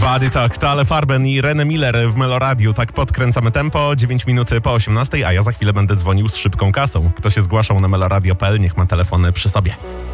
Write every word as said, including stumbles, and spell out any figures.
Body Talk, to Ale Farben i René Miller w Meloradiu. Tak podkręcamy tempo, dziewięć minut po osiemnastej, a ja za chwilę będę dzwonił z szybką kasą. Kto się zgłaszał na meloradio kropka p l, niech ma telefony przy sobie.